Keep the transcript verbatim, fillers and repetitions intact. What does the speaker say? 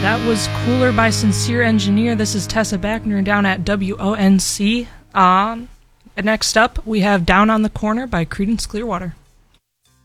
That was Cooler by Sincere Engineer. This is Tessa Backner down at W O N C. Um, next up, we have Down on the Corner by Creedence Clearwater.